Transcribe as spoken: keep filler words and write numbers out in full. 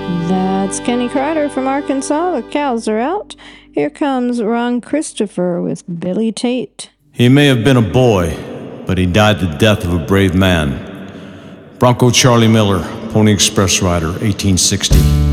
That's Kenny Crider from Arkansas. The cows are out. Here comes Ron Christopher with Billy Tate. He may have been a boy, but he died the death of a brave man. Bronco Charlie Miller, Pony Express rider, eighteen sixty.